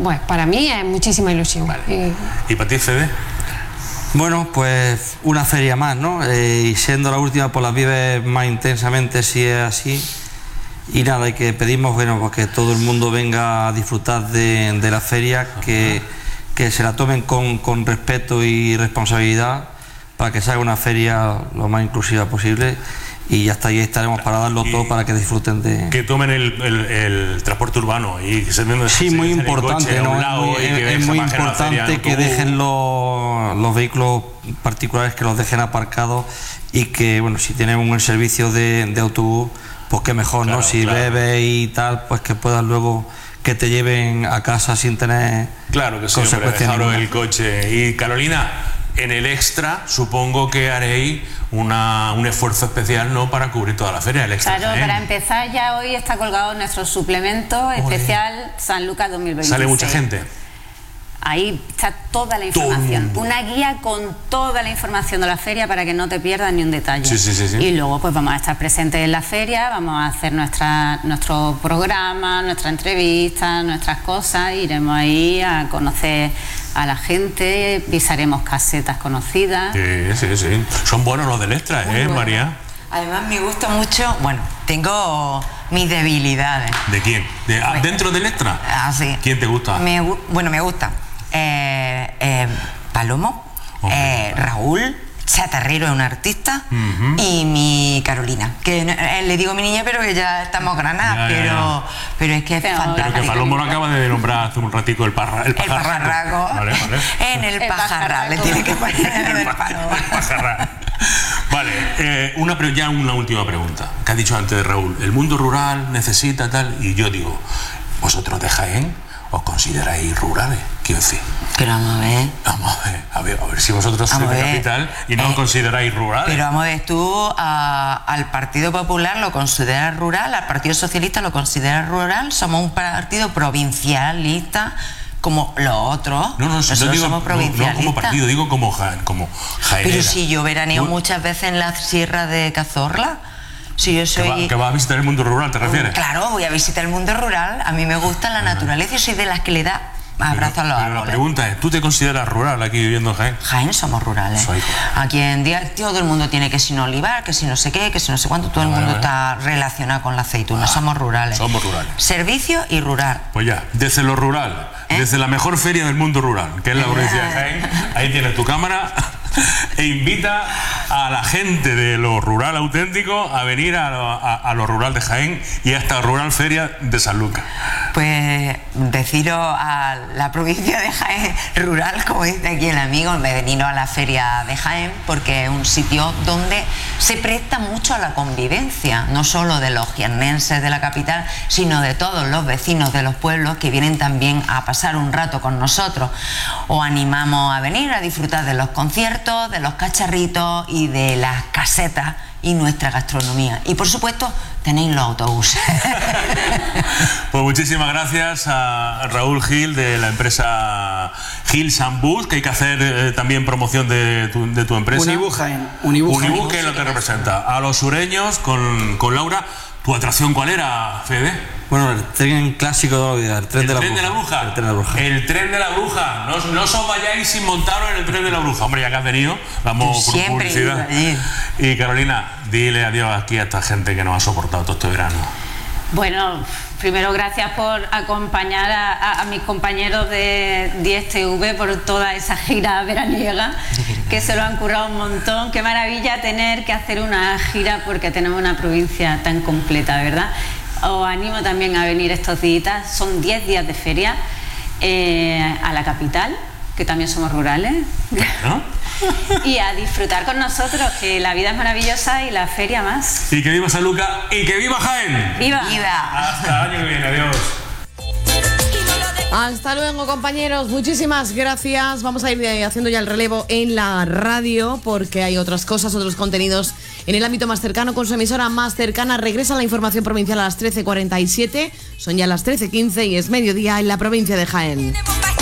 Bueno, para mí es muchísima ilusión. Vale. ¿Y para ti, Fede? Bueno, pues una feria más, ¿no? Y siendo la última, pues la vives más intensamente si es así. Y nada, y que pedimos, bueno, pues que todo el mundo venga a disfrutar de la feria, que se la tomen con respeto y responsabilidad, para que se haga una feria lo más inclusiva posible. Y hasta ahí estaremos para darlo todo para que disfruten de... Que tomen el transporte urbano y que se den... Sí, muy importante, ¿no? Es muy importante que dejen los vehículos particulares, que los dejen aparcados, y que, bueno, si tienen un servicio de autobús, pues qué mejor, claro, ¿no? Si bebes y tal, pues que puedan luego que te lleven a casa sin tener... Claro que sí, dejaros el coche. Y Carolina, en el extra supongo que haréis un esfuerzo especial, ¿no?, para cubrir toda la feria. El extra, claro, para empezar, ya hoy está colgado nuestro suplemento especial San Lucas 2026. ¿Sale mucha gente? Ahí está toda la información, una guía con toda la información de la feria para que no te pierdas ni un detalle. Sí. Y luego pues vamos a estar presentes en la feria, vamos a hacer nuestro programa, nuestra entrevista, nuestras cosas, iremos ahí a conocer a la gente, pisaremos casetas conocidas. Sí. Son buenos los del extra, María. Además me gusta mucho, bueno, tengo mis debilidades. ¿De quién? ¿Dentro del extra? Sí. ¿Quién te gusta? Me gusta Palomo, Raúl, Chatarrero es un artista, y mi Carolina, que le digo mi niña, pero que ya estamos granadas, pero es que es fantástico. Pero que Palomo lo acaba de nombrar hace un ratico, el pajarraco. Vale. En el pajarra, le tiene que poner el Palomo. El pajarra. Vale, una última pregunta, que ha dicho antes de Raúl. El mundo rural necesita tal, y yo digo, ¿vosotros de Jaén os consideráis rurales? Quiero decir. Pero vamos a ver si vosotros sois de capital y no os consideráis rurales. Pero vamos a ver, tú al Partido Popular lo consideras rural, al Partido Socialista lo consideras rural, somos un partido provincialista como los otros. No, nosotros digo, somos provincialistas. No como partido, digo como jaenera. Pero si yo veraneo muchas veces en la sierra de Cazorla. Si yo soy... ¿Que vas a visitar el mundo rural, te refieres? Claro, voy a visitar el mundo rural. A mí me gusta la naturaleza y soy de las que le da abrazo a los árboles. La pregunta es, ¿tú te consideras rural aquí viviendo en Jaén? Jaén somos rurales. Aquí en día todo el mundo tiene que si no olivar, que si no sé qué, que si no sé cuánto. Todo el mundo está relacionado con la aceituna. Somos rurales. Somos rurales. Servicio y rural. Pues ya, desde lo rural, desde la mejor feria del mundo rural, que es la provincia de Jaén, ahí tienes tu cámara, e invita a la gente de lo rural auténtico a venir a lo rural de Jaén y a esta rural feria de San Lucas. Pues deciros a la provincia de Jaén rural, como dice aquí el amigo, veniros a la feria de Jaén, porque es un sitio donde se presta mucho a la convivencia, no solo de los jiennenses de la capital, sino de todos los vecinos de los pueblos que vienen también a pasar un rato con nosotros. Os animamos a venir a disfrutar de los conciertos, de los cacharritos y de las casetas y nuestra gastronomía. Y por supuesto tenéis los autobuses. Pues muchísimas gracias a Raúl Gil de la empresa Gil Sambus, que hay que hacer también promoción de tu empresa. Unibus, que es lo que representa. A los sureños con Laura. ¿Tu atracción cuál era, Fede? Bueno, el tren clásico de la vida, el tren de la bruja. El tren de la bruja. El tren de la bruja. No os vayáis sin montaros en el tren de la bruja. Hombre, ya que has venido, damos publicidad. Y Carolina, dile adiós aquí a esta gente que nos ha soportado todo este verano. Bueno, primero gracias por acompañar a mis compañeros de 10TV por toda esa gira veraniega, que se lo han currado un montón. Qué maravilla tener que hacer una gira porque tenemos una provincia tan completa, ¿verdad? Os animo también a venir estos días, son 10 días de feria a la capital, que también somos rurales. ¿No? Y a disfrutar con nosotros, que la vida es maravillosa y la feria más. Y que viva San Lucas y que viva Jaén. ¡Viva! Hasta el año que viene, adiós. Hasta luego, compañeros, muchísimas gracias. Vamos a ir haciendo ya el relevo en la radio porque hay otras cosas, otros contenidos en el ámbito más cercano. Con su emisora más cercana regresa la información provincial a las 13:47. Son ya las 13:15 y es mediodía en la provincia de Jaén.